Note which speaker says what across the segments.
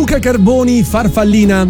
Speaker 1: Luca Carboni, Farfallina,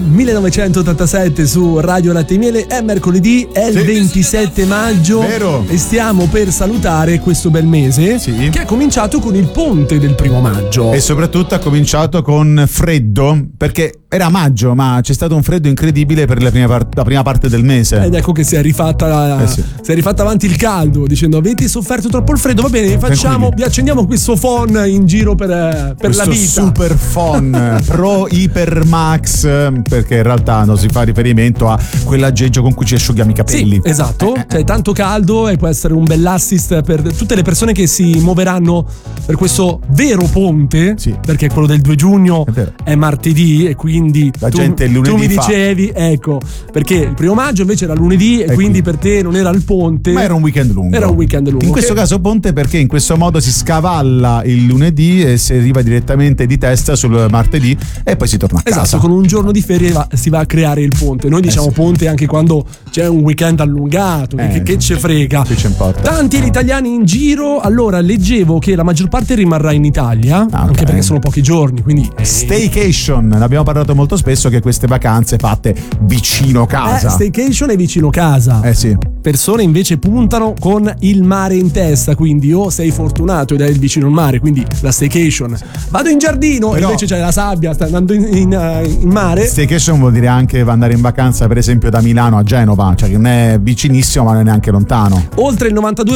Speaker 1: 1987 su Radio Latte e Miele. È mercoledì, è il 27 maggio.
Speaker 2: Vero.
Speaker 1: E stiamo per salutare questo bel mese,
Speaker 2: sì,
Speaker 1: che è cominciato con il ponte del 1 maggio.
Speaker 2: E soprattutto ha cominciato con freddo, perché era maggio, ma c'è stato un freddo incredibile per la prima parte del mese.
Speaker 1: Ed ecco che si è rifatta
Speaker 2: sì.
Speaker 1: si è rifatta avanti il caldo, dicendo: avete sofferto troppo il freddo? Va bene, vi accendiamo questo phone in giro per la vita.
Speaker 2: Super phone Pro Hyper Max, perché in realtà non si fa riferimento a quell'aggeggio con cui ci asciughiamo i capelli.
Speaker 1: Sì, esatto. C'è tanto caldo e può essere un bell'assist per tutte le persone che si muoveranno per questo vero ponte,
Speaker 2: sì,
Speaker 1: perché quello del 2 giugno è martedì e quindi
Speaker 2: la gente il lunedì
Speaker 1: tu mi dicevi, ecco, perché il 1 maggio invece era lunedì e quindi per te non era il ponte,
Speaker 2: ma era un weekend lungo.
Speaker 1: Era un weekend lungo.
Speaker 2: In questo caso ponte, perché in questo modo si scavalla il lunedì e si arriva direttamente di testa sul martedì e poi si torna a casa.
Speaker 1: Esatto, con un giorno di ferie si va a creare il ponte. Noi diciamo ponte anche quando c'è un weekend allungato, che ce frega.
Speaker 2: Che ci importa.
Speaker 1: Tanti gli italiani in giro. Allora, leggevo che la maggior parte rimarrà in Italia, anche perché sono pochi giorni, quindi
Speaker 2: staycation, ne abbiamo parlato molto spesso, che queste vacanze fatte vicino casa.
Speaker 1: Staycation è vicino casa.
Speaker 2: Sì.
Speaker 1: Persone invece puntano con il mare in testa, quindi o sei fortunato ed hai il vicino al mare, quindi la staycation. Vado in giardino e invece c'è la sabbia, sta andando in mare.
Speaker 2: Staycation vuol dire anche andare in vacanza, per esempio, da Milano a Genova, cioè che non è vicinissimo ma non è neanche lontano.
Speaker 1: Oltre il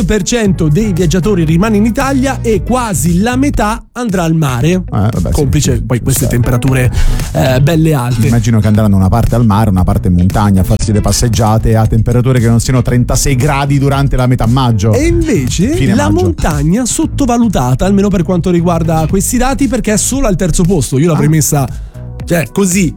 Speaker 1: 92% dei viaggiatori rimane in Italia e quasi la metà andrà al mare, complice poi queste temperature belle alte.
Speaker 2: Immagino che andranno una parte al mare, una parte in montagna a farsi le passeggiate a temperature che non siano 36 gradi durante la metà maggio.
Speaker 1: E invece la montagna sottovalutata, almeno per quanto riguarda questi dati, perché è solo al terzo posto. Io l'avrei messa, cioè così,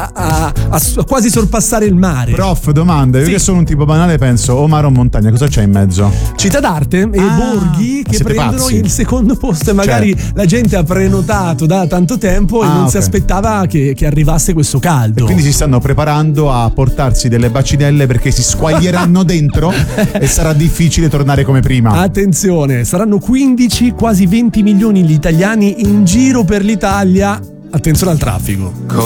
Speaker 1: a quasi sorpassare il mare.
Speaker 2: Prof, domanda, io che sono un tipo banale penso o mare o montagna, cosa c'è in mezzo?
Speaker 1: Città d'arte e borghi che prendono il secondo posto, e magari la gente ha prenotato da tanto tempo e non si aspettava che arrivasse questo caldo.
Speaker 2: E quindi si stanno preparando a portarsi delle bacinelle perché si squaglieranno dentro e sarà difficile tornare come prima.
Speaker 1: Attenzione, saranno 15, quasi 20 milioni gli italiani in giro per l'Italia. Attenzione al traffico.